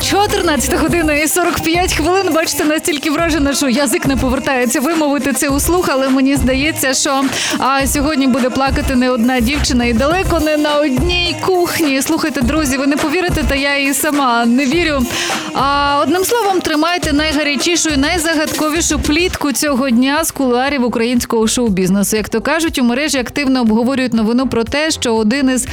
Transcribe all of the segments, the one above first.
14 година і 45 хвилин. Бачите, настільки вражена, що язик не повертається вимовити це услух, але мені здається, що сьогодні буде плакати не одна дівчина і далеко не на одній кухні. Слухайте, друзі, ви не повірите, та я і сама не вірю. Одним словом, тримайте найгарячішу і найзагадковішу плітку цього дня з кулуарів українського шоу-бізнесу. Як то кажуть, у мережі активно обговорюють новину про те, що один із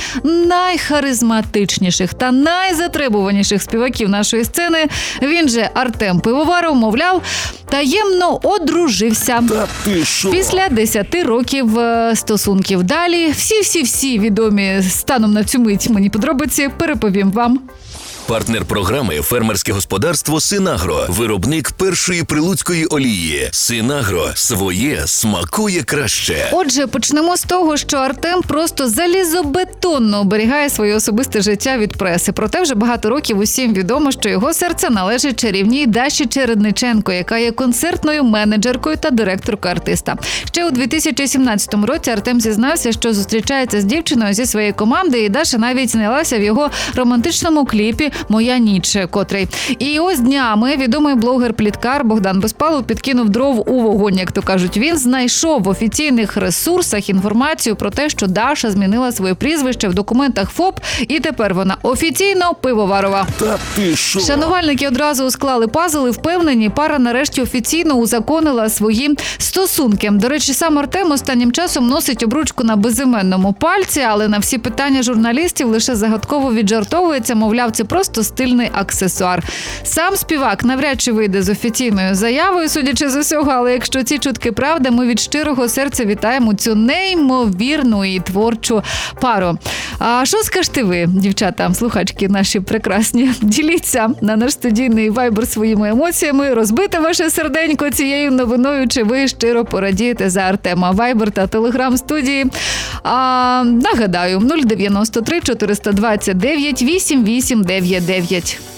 найхаризматичніших та найзатребуваніших співаків нашої сцени, він же Артем Пивоваров, мовляв, таємно одружився. Після 10 років стосунків. Далі всі відомі станом на цю мить мені подробиці переповім вам. Партнер програми «Фермерське господарство Синагро». Виробник першої прилуцької олії. Синагро. Своє смакує краще. Отже, почнемо з того, що Артем просто залізобетонно оберігає своє особисте життя від преси. Проте вже багато років усім відомо, що його серце належить чарівній Даші Чередниченко, яка є концертною менеджеркою та директоркою артиста. Ще у 2017 році Артем зізнався, що зустрічається з дівчиною зі своєї команди, і Даша навіть знялася в його романтичному кліпі «Моя ніч», котрий. І ось днями відомий блогер-пліткар Богдан Безпалов підкинув дров у вогонь, як то кажуть. Він знайшов в офіційних ресурсах інформацію про те, що Даша змінила своє прізвище в документах ФОП, і тепер вона офіційно Пивоварова. Та ти що? Шанувальники одразу склали пазл і впевнені, пара нарешті офіційно узаконила свої стосунки. До речі, сам Артем останнім часом носить обручку на безіменному пальці, але на всі питання журналістів лише загадково віджартовується, мовляв, це просто стильний аксесуар. Сам співак навряд чи вийде з офіційною заявою, судячи з усього, але якщо ці чутки правда, ми від щирого серця вітаємо цю неймовірну і творчу пару. А що скажете ви, дівчата, слухачки наші прекрасні? Діліться на наш студійний вайбер своїми емоціями, розбите ваше серденько цією новиною, чи ви щиро порадієте за Артема. Вайбер та телеграм студії. Нагадаю, 093 429 8899.